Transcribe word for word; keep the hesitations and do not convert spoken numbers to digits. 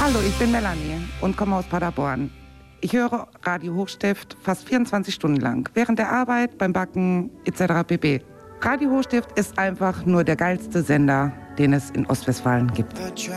Hallo, ich bin Melanie und komme aus Paderborn. Ich höre Radio Hochstift fast vierundzwanzig Stunden lang, während der Arbeit, beim Backen et cetera pp. Radio Hochstift ist einfach nur der geilste Sender, den es in Ostwestfalen gibt.